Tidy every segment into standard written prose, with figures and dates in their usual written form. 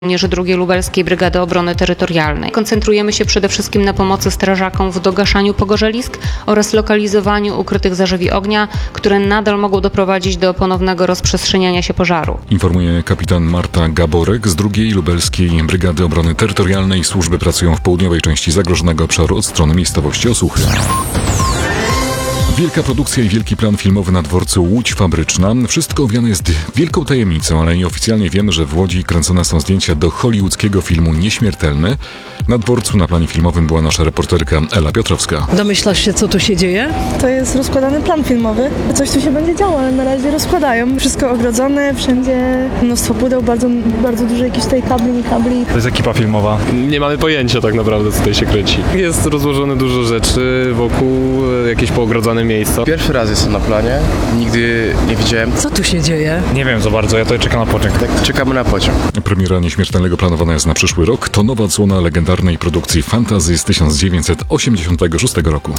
żołnierzy II Lubelskiej Brygady Obrony Terytorialnej. Koncentrujemy się przede wszystkim na pomocy strażakom w dogaszaniu pogorzelisk oraz lokalizowaniu ukrytych zarzewi ognia, które nadal mogą doprowadzić do ponownego rozprzestrzeniania się pożaru. Informuje kapitan Marta Gaborek z II Lubelskiej Brygady Obrony Terytorialnej. Służby pracują w południowej części zagrożonego obszaru od strony miejscowości Osuchy. Wielka produkcja i wielki plan filmowy na dworcu Łódź Fabryczna. Wszystko owiane jest wielką tajemnicą, ale nieoficjalnie wiemy, że w Łodzi kręcone są zdjęcia do hollywoodzkiego filmu Nieśmiertelny. Na dworcu na planie filmowym była nasza reporterka Ela Piotrowska. Domyślasz się, co tu się dzieje? To jest rozkładany plan filmowy. Coś tu się będzie działo, ale na razie rozkładają. Wszystko ogrodzone, wszędzie mnóstwo pudeł, bardzo dużo jakichś tutaj kabli. To jest ekipa filmowa. Nie mamy pojęcia tak naprawdę, co tutaj się kręci. Jest rozłożone dużo rzeczy wokół, jakieś poogrodzone miejsca. Pierwszy raz jestem na planie, nigdy nie widziałem. Co tu się dzieje? Nie wiem za bardzo, ja tutaj czekam na pociąg. Tak, czekamy na pociąg. Premiera Nieśmiertelnego planowana jest na przyszły rok. To nowa odsłona legendarnej produkcji fantasy z 1986 roku.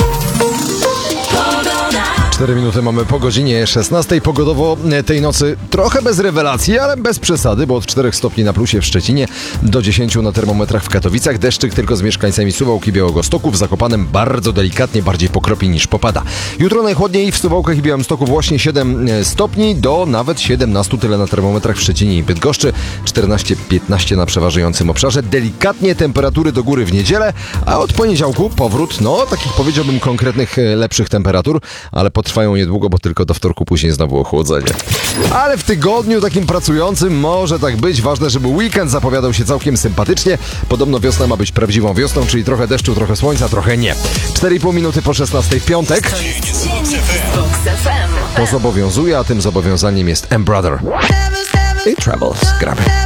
4 minuty mamy po godzinie 16. Pogodowo tej nocy trochę bez rewelacji, ale bez przesady, bo od 4 stopni na plusie w Szczecinie do 10 na termometrach w Katowicach. Deszczyk tylko z mieszkańcami Suwałk i Białegostoku. W Zakopanem bardzo delikatnie, bardziej pokropi niż popada. Jutro najchłodniej w Suwałkach i Białymstoku właśnie 7 stopni do nawet 17, tyle na termometrach w Szczecinie i Bydgoszczy. 14-15 na przeważającym obszarze. Delikatnie temperatury do góry w niedzielę, a od poniedziałku powrót, takich powiedziałbym konkretnych, lepszych temperatur, ale potrwają niedługo, bo tylko do wtorku, później znowu ochłodzenie. Ale w tygodniu takim pracującym może tak być. Ważne, żeby weekend zapowiadał się całkiem sympatycznie. Podobno wiosna ma być prawdziwą wiosną, czyli trochę deszczu, trochę słońca, trochę nie. 4,5 minuty po 16 w piątek. To zobowiązuje, a tym zobowiązaniem jest M-Brother i Troubles. Gramy.